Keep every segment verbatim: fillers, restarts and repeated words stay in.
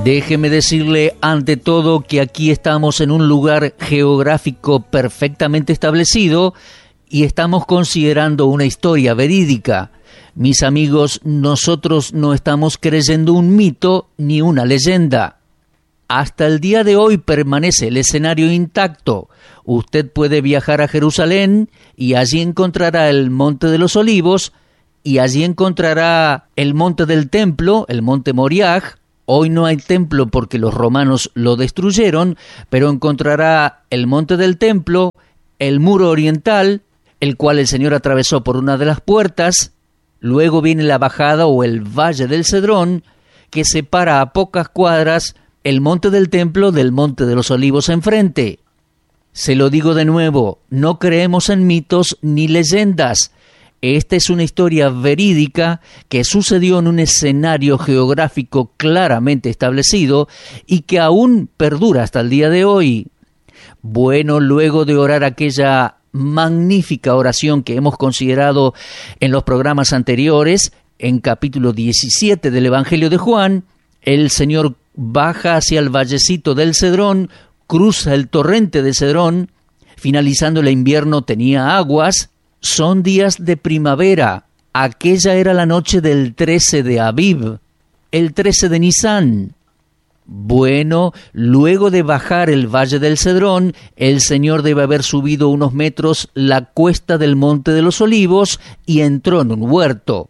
Déjeme decirle ante todo que aquí estamos en un lugar geográfico perfectamente establecido y estamos considerando una historia verídica. Mis amigos, nosotros no estamos creyendo un mito ni una leyenda. Hasta el día de hoy permanece el escenario intacto. Usted puede viajar a Jerusalén y allí encontrará el Monte de los Olivos y allí encontrará el Monte del Templo, el Monte Moriah. Hoy no hay templo porque los romanos lo destruyeron, pero encontrará el Monte del Templo, el Muro Oriental, el cual el Señor atravesó por una de las puertas. Luego viene la bajada o el Valle del Cedrón, que separa a pocas cuadras el Monte del Templo del Monte de los Olivos enfrente. Se lo digo de nuevo, no creemos en mitos ni leyendas. Esta es una historia verídica que sucedió en un escenario geográfico claramente establecido y que aún perdura hasta el día de hoy. Bueno, luego de orar aquella magnífica oración que hemos considerado en los programas anteriores, en capítulo diecisiete del Evangelio de Juan, el Señor baja hacia el vallecito del Cedrón, cruza el torrente de Cedrón, finalizando el invierno tenía aguas. Son días de primavera. Aquella era la noche del trece de Aviv, el trece de Nisán. Bueno, luego de bajar el Valle del Cedrón, el Señor debe haber subido unos metros la cuesta del Monte de los Olivos y entró en un huerto.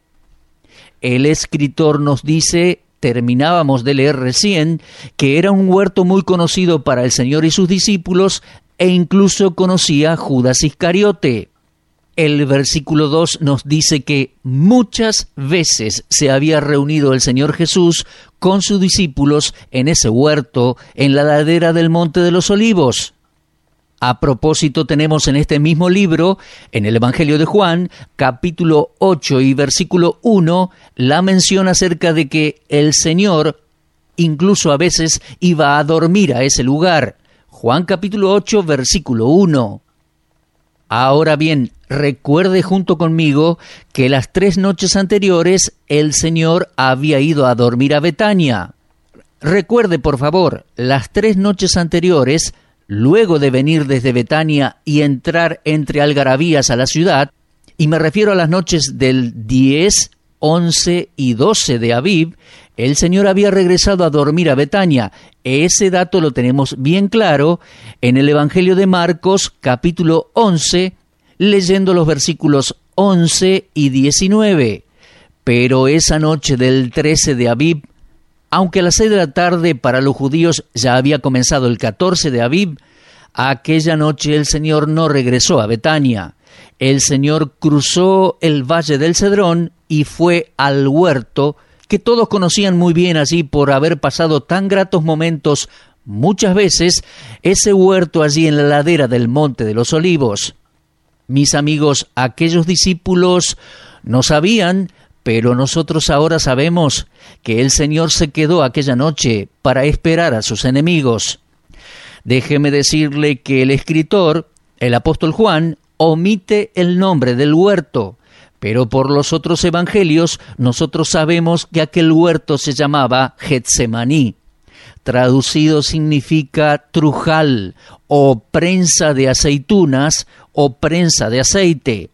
El escritor nos dice, terminábamos de leer recién, que era un huerto muy conocido para el Señor y sus discípulos e incluso conocía a Judas Iscariote. El versículo dos nos dice que muchas veces se había reunido el Señor Jesús con sus discípulos en ese huerto, en la ladera del Monte de los Olivos. A propósito, tenemos en este mismo libro, en el Evangelio de Juan, capítulo ocho y versículo uno, la mención acerca de que el Señor incluso a veces iba a dormir a ese lugar. Juan capítulo ocho, versículo uno. Ahora bien, recuerde junto conmigo que las tres noches anteriores el Señor había ido a dormir a Betania. Recuerde, por favor, las tres noches anteriores, luego de venir desde Betania y entrar entre algarabías a la ciudad, y me refiero a las noches del diez, once y doce de Aviv, el Señor había regresado a dormir a Betania. Ese dato lo tenemos bien claro en el Evangelio de Marcos, capítulo once, leyendo los versículos once y diecinueve. Pero esa noche del trece de Aviv, aunque a las seis de la tarde para los judíos ya había comenzado el catorce de Aviv, aquella noche el Señor no regresó a Betania. El Señor cruzó el Valle del Cedrón y fue al huerto, que todos conocían muy bien allí por haber pasado tan gratos momentos muchas veces, ese huerto allí en la ladera del Monte de los Olivos. Mis amigos, aquellos discípulos no sabían, pero nosotros ahora sabemos que el Señor se quedó aquella noche para esperar a sus enemigos. Déjeme decirle que el escritor, el apóstol Juan, omite el nombre del huerto, pero por los otros evangelios nosotros sabemos que aquel huerto se llamaba Getsemaní. Traducido significa trujal o prensa de aceitunas o prensa de aceite.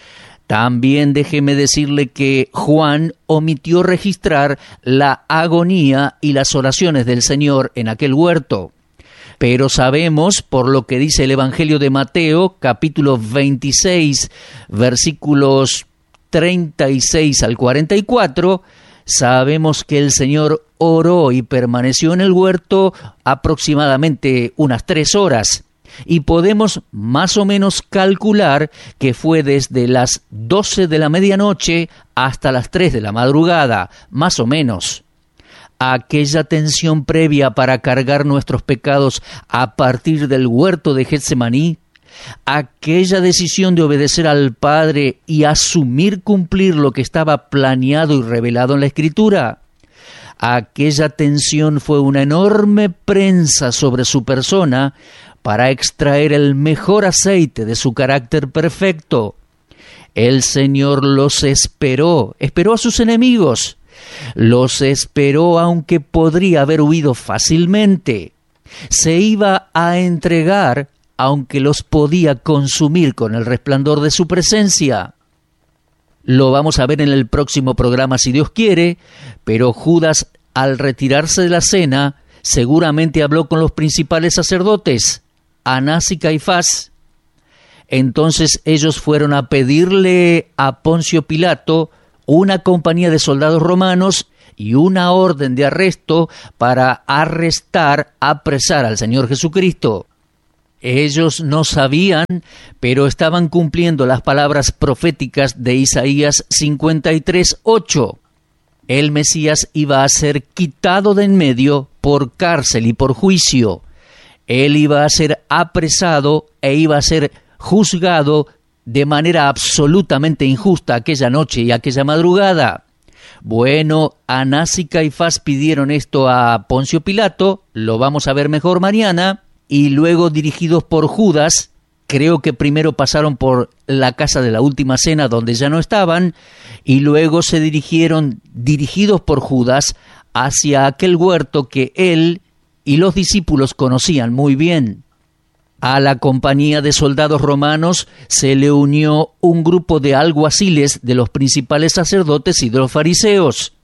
También déjeme decirle que Juan omitió registrar la agonía y las oraciones del Señor en aquel huerto. Pero sabemos, por lo que dice el Evangelio de Mateo, capítulo veintiséis, versículos treinta y seis al cuarenta y cuatro, sabemos que el Señor oró y permaneció en el huerto aproximadamente unas tres horas. Y podemos más o menos calcular que fue desde las doce de la medianoche hasta las tres de la madrugada, más o menos. Aquella tensión previa para cargar nuestros pecados a partir del huerto de Getsemaní, aquella decisión de obedecer al Padre y asumir cumplir lo que estaba planeado y revelado en la Escritura, aquella tensión fue una enorme prensa sobre su persona para extraer el mejor aceite de su carácter perfecto. El Señor los esperó, esperó a sus enemigos, Los esperó aunque podría haber huido fácilmente. Se iba a entregar aunque los podía consumir con el resplandor de su presencia. Lo vamos a ver en el próximo programa si Dios quiere, pero Judas, al retirarse de la cena, seguramente habló con los principales sacerdotes, Anás y Caifás. Entonces ellos fueron a pedirle a Poncio Pilato una compañía de soldados romanos y una orden de arresto para arrestar, apresar al Señor Jesucristo. Ellos no sabían, pero estaban cumpliendo las palabras proféticas de Isaías cincuenta y tres, ocho. El Mesías iba a ser quitado de en medio por cárcel y por juicio. Él iba a ser apresado e iba a ser juzgado de manera absolutamente injusta aquella noche y aquella madrugada. Bueno, Anás y Caifás pidieron esto a Poncio Pilato, lo vamos a ver mejor mañana, y luego dirigidos por Judas, creo que primero pasaron por la casa de la última cena donde ya no estaban, y luego se dirigieron, dirigidos por Judas, hacia aquel huerto que él y los discípulos conocían muy bien. A la compañía de soldados romanos se le unió un grupo de alguaciles de los principales sacerdotes y de los fariseos,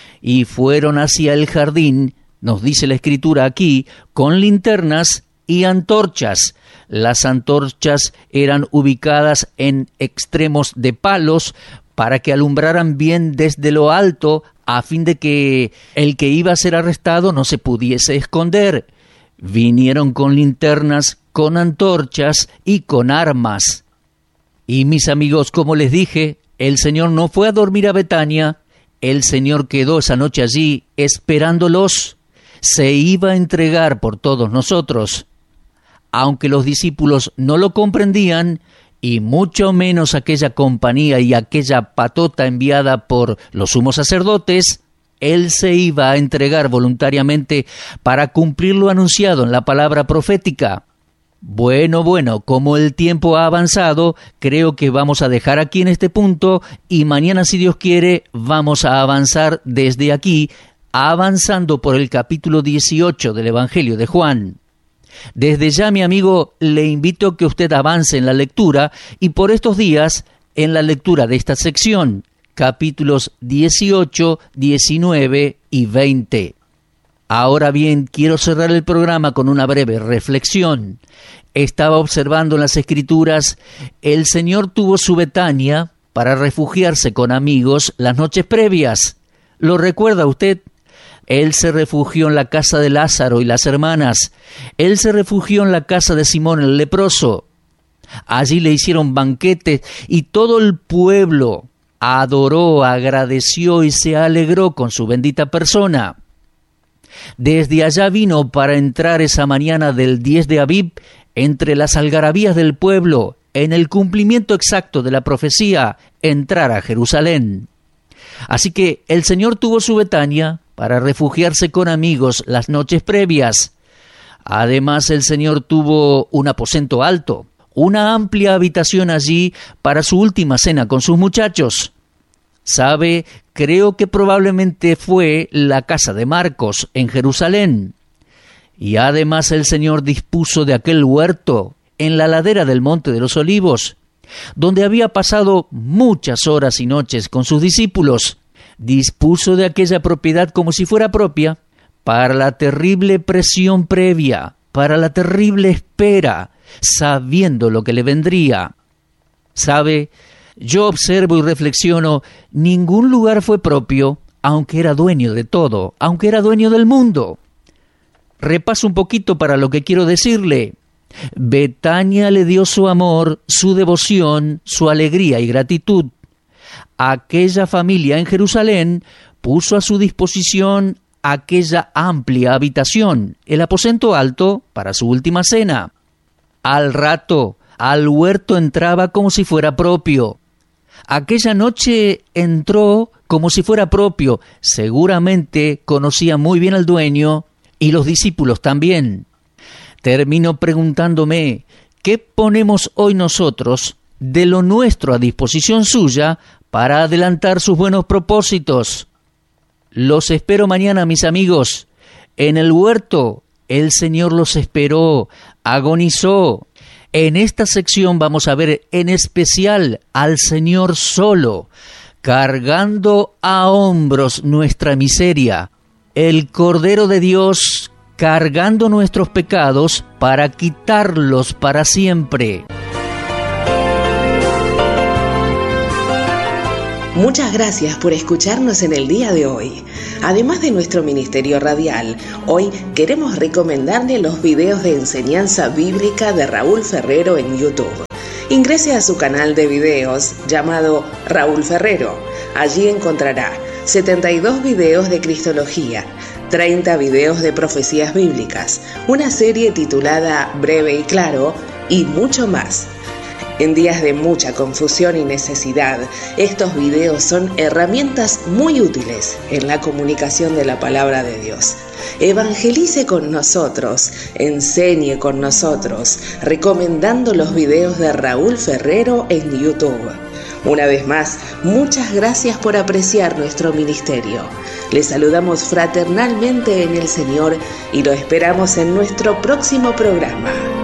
y fueron hacia el jardín, nos dice la Escritura aquí, con linternas y antorchas. Las antorchas eran ubicadas en extremos de palos para que alumbraran bien desde lo alto, a fin de que el que iba a ser arrestado no se pudiese esconder. Vinieron con linternas, con antorchas y con armas. Y mis amigos, como les dije, el Señor no fue a dormir a Betania, el Señor quedó esa noche allí esperándolos. Se iba a entregar por todos nosotros. Aunque los discípulos no lo comprendían, y mucho menos aquella compañía y aquella patota enviada por los sumos sacerdotes, Él se iba a entregar voluntariamente para cumplir lo anunciado en la palabra profética. Bueno, bueno, como el tiempo ha avanzado, creo que vamos a dejar aquí en este punto y mañana, si Dios quiere, vamos a avanzar desde aquí, avanzando por el capítulo dieciocho del Evangelio de Juan. Desde ya, mi amigo, le invito a que usted avance en la lectura y por estos días en la lectura de esta sección, capítulos dieciocho, diecinueve y veinte. Ahora bien, quiero cerrar el programa con una breve reflexión. Estaba observando en las Escrituras, el Señor tuvo su Betania para refugiarse con amigos las noches previas. ¿Lo recuerda usted? Él se refugió en la casa de Lázaro y las hermanas. Él se refugió en la casa de Simón el leproso. Allí le hicieron banquetes y todo el pueblo adoró, agradeció y se alegró con su bendita persona. Desde allá vino para entrar esa mañana del diez de Abib entre las algarabías del pueblo, en el cumplimiento exacto de la profecía, entrar a Jerusalén. Así que el Señor tuvo su Betania para refugiarse con amigos las noches previas. Además, el Señor tuvo un aposento alto, una amplia habitación allí para su última cena con sus muchachos. ¿Sabe? Creo que probablemente fue la casa de Marcos en Jerusalén. Y además el Señor dispuso de aquel huerto en la ladera del Monte de los Olivos, donde había pasado muchas horas y noches con sus discípulos. Dispuso de aquella propiedad como si fuera propia, para la terrible presión previa, para la terrible espera, sabiendo lo que le vendría. ¿Sabe? Yo observo y reflexiono, ningún lugar fue propio, aunque era dueño de todo, aunque era dueño del mundo. Repaso un poquito para lo que quiero decirle. Betania le dio su amor, su devoción, su alegría y gratitud. Aquella familia en Jerusalén puso a su disposición aquella amplia habitación, el aposento alto para su última cena. Al rato, al huerto entraba como si fuera propio. Aquella noche entró como si fuera propio. Seguramente conocía muy bien al dueño y los discípulos también. Termino preguntándome, ¿qué ponemos hoy nosotros de lo nuestro a disposición suya para adelantar sus buenos propósitos? Los espero mañana, mis amigos. En el huerto, el Señor los esperó, agonizó. En esta sección vamos a ver en especial al Señor solo, cargando a hombros nuestra miseria. El Cordero de Dios cargando nuestros pecados para quitarlos para siempre. Muchas gracias por escucharnos en el día de hoy. Además de nuestro ministerio radial, hoy queremos recomendarle los videos de enseñanza bíblica de Raúl Ferrero en YouTube. Ingrese a su canal de videos llamado Raúl Ferrero. Allí encontrará setenta y dos videos de Cristología, treinta videos de profecías bíblicas, una serie titulada Breve y Claro y mucho más. En días de mucha confusión y necesidad, estos videos son herramientas muy útiles en la comunicación de la palabra de Dios. Evangelice con nosotros, enseñe con nosotros, recomendando los videos de Raúl Ferrero en YouTube. Una vez más, muchas gracias por apreciar nuestro ministerio. Les saludamos fraternalmente en el Señor y lo esperamos en nuestro próximo programa.